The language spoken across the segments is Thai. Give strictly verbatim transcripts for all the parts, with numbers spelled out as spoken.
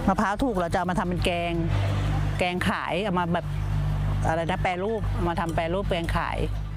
มะพร้าวถูกเราจะเอามาทำเป็นแกงแกงขายเอามาแบบอะไรนะแปรรูปมาทำแปรรูปแกงขาย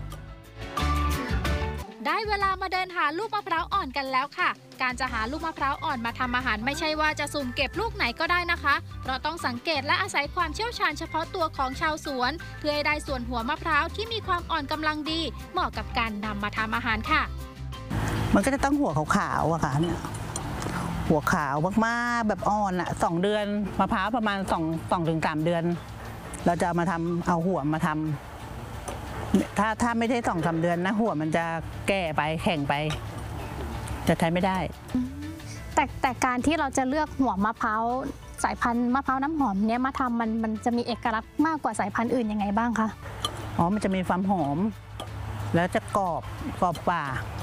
ได้เวลามาเดินหาลูกมะพร้าวอ่อนกันแล้วค่ะการจะหาลูกมะพร้าวอ่อนมาทำอาหารไม่ใช่ว่าจะสุ่มเก็บลูกไหนก็ได้นะคะเพราะต้องสังเกตและอาศัยความเชี่ยวชาญเฉพาะตัวของชาวสวนเพื่อให้ได้ส่วนหัวมะพร้าวที่มีความอ่อนกำลังดีเหมาะกับการนำมาทำอาหารค่ะมันก็จะต้องหัวขาวๆอะค่ะเนี่ยหัวขาวมากๆแบบอ่อนอะสองเดือนมะพร้าวประมาณสองสองถึงสามเดือนเราจะเอามาทำเอาหัวมาทำถ้าถ้าไม่ได้สองสามเดือนนะหัวมันจะแก่ไปแข็งไปจะใช้ไม่ได้แต่แต่การที่เราจะเลือกหัวมะพร้าวสายพันธุ์มะพร้าวน้ำหอมเนี้ยมาทำมันมันจะมีเอกลักษณ์มากกว่าสายพันธุ์อื่นยังไงบ้างคะอ๋อมันจะมีความหอมแล้วจะกรอบกรอบกว่า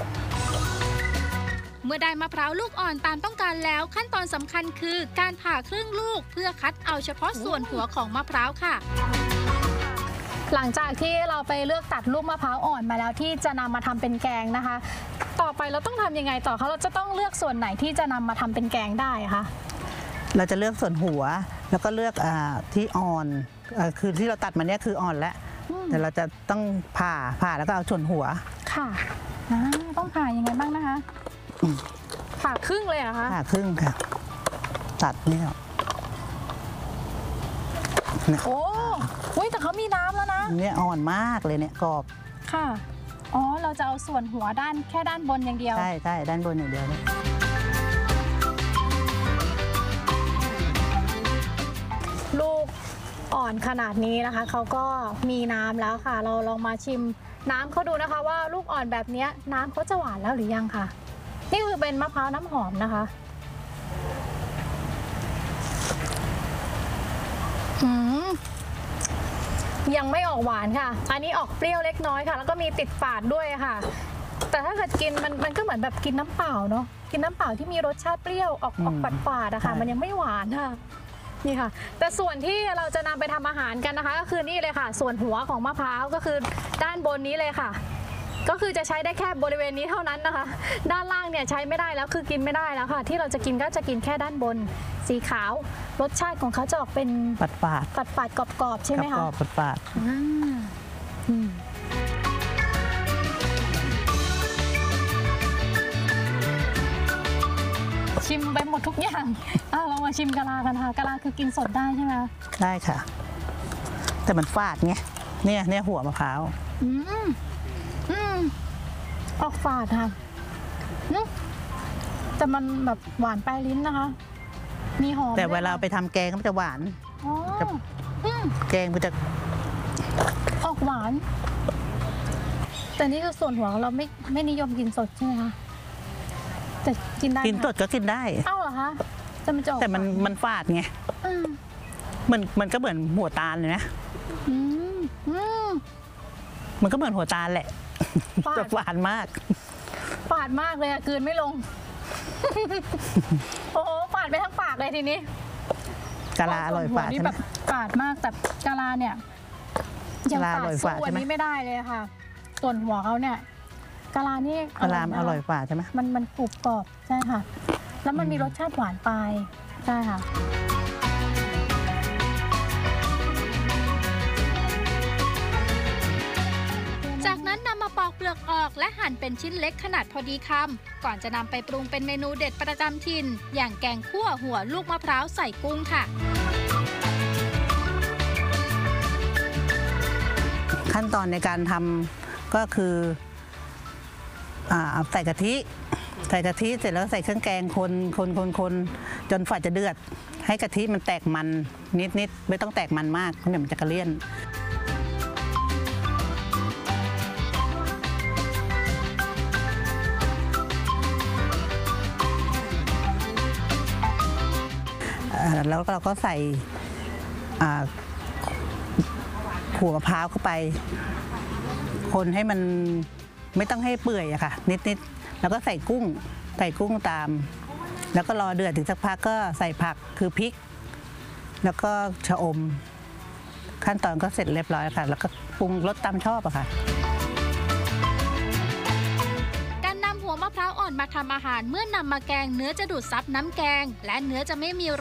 เมื่อได้มะพร้าวลูกอ่อนตามต้องการแล้วขั้นตอนสำคัญคือการผ่าครึ่งลูกเพื่อคัดเอาเฉพาะส่วนหัวของมะพร้าวค่ะหลังจากที่เราไปเลือกตัดลูกมะพร้าวอ่อนมาแล้วที่จะนำมาทำเป็นแกงนะคะต่อไปเราต้องทำยังไงต่อคะเราจะต้องเลือกส่วนไหนที่จะนำมาทำเป็นแกงได้คะเราจะเลือกส่วนหัวแล้วก็เลือกอที่อ่อนคือที่เราตัดมาเนี้ยคืออ่อนแล้วแต่เราจะต้องผ่าผ่าแล้วก็เอาส่วนหัวค่ะต้องผ่ายังไงบ้างนะคะผ่าครึ่งเลยเหรอคะผ่าครึ่งค่ะตัดเนี่ยโอ้ยแต่เขามีน้ำแล้วนะเนี่ยอ่อนมากเลยเนี่ยกรอบค่ะอ๋อเราจะเอาส่วนหัวด้านแค่ด้านบนอย่างเดียวใช่ใช่ด้านบนอย่างเดียวเนี่ยลูกอ่อนขนาดนี้นะคะเขาก็มีน้ำแล้วค่ะเราลองมาชิมน้ำเขาดูนะคะว่าลูกอ่อนแบบนี้น้ำเขาจะหวานแล้วหรือยังค่ะนี่คือเป็นมะพร้าวน้ำหอมนะคะอืมยังไม่ออกหวานค่ะอันนี้ออกเปรี้ยวเล็กน้อยค่ะแล้วก็มีติดฝาดด้วยค่ะแต่ถ้าเกิดกินมันมันก็เหมือนแบบกินน้ำเปล่าเนาะกินน้ำเปล่าที่มีรสชาติเปรี้ยวออกออกฝาดฝาดอะค่ะมันยังไม่หวานค่ะนี่ค่ะแต่ส่วนที่เราจะนำไปทำอาหารกันนะคะก็คือนี่เลยค่ะส่วนหัวของมะพร้าวก็คือด้านบนนี้เลยค่ะก็คือจะใช้ได้แค่บริเวณนี้เท่านั้นนะคะด้านล่างเนี่ยใช้ไม่ได้แล้วคือกินไม่ได้แล้วค่ะที่เราจะกินก็จะกินแค่ด้านบนสีขาวรสชาติของเขาจะออกเป็นฝาดฝาดฝาดฝาดกรอบๆใช่ไหมคะกรอบฝาดฝาดชิมไปหมดทุกอย่างเรามาชิมกะลากันค่ะกะลาคือกินสดได้ใช่ไหมได้ค่ะแต่มันฝาดไงเนี่ยเนี่ยหัวมะพร้าวอืมอืมออกฝาดค่ะแต่มันแบบหวานปลายลิ้นนะคะมีหอมแต่เวลาไปทำแกงก็จะหวานแกงมันจะออกหวานแต่นี่คือส่วนหัวเราไม่ไม่นิยมกินสดใช่ไหมคะแต่กินได้กินสดก็กินได้เอ้าเหรอคะแต่มันจะแต่มันมันฝาดไงมันมันก็เหมือนหัวตาลเลยนะมันก็เหมือนหัวตาลแหละแต่ฝาดมากฝาดมากเลยอะกลืนไม่ลงโอ้โหฝาดไปทั้งปากเลยทีนี้กะลาอร่อยฝาดใช่ไหมฝาดมากแต่กะลาเนี่ยยังฝาดสู้อันนี้ไม่ได้เลยค่ะส่วนหัวเขาเนี่ยกะลานี่กะลาอร่อยฝาดใช่ไหมมันมันกรุบกรอบใช่ค่ะแล้วมันมีรสชาติหวานปลายใช่ค่ะจากนั้นนำมาปอกเปลือกออกและหั่นเป็นชิ้นเล็กขนาดพอดีคำก่อนจะนำไปปรุงเป็นเมนูเด็ดประจำถิ่นอย่างแกงคั่วหัวลูกมะพร้าวใส่กุ้งค่ะขั้นตอนในการทำก็คือใส่กะทิใส่กะทิเสร็จแล้วใส่เครื่องแกงคนคนคนคนจนฝาจะเดือดให้กะทิมันแตกมันนิดนิดไม่ต้องแตกมันมากเพราะเดี๋ยวมันจะกระเลี่ยนแล้วเราก็ใส่หัวมะพร้าวเข้าไปคนให้มันไม่ต้องให้เปื่อยอะค่ะนิดๆแล้วก็ใส่กุ้งใส่กุ้งตามแล้วก็รอเดือดถึงสักพักก็ใส่ผักคือพริกแล้วก็ชะอมขั้นตอนก็เสร็จเรียบร้อยค่ะแล้วก็ปรุงรสตามชอบอะค่ะมะพร้าวอ่อนมาทำอาหารเมื่อนำมาแกงเนื้อจะดูดซับน้ำแกงและเนื้อจะไม่มี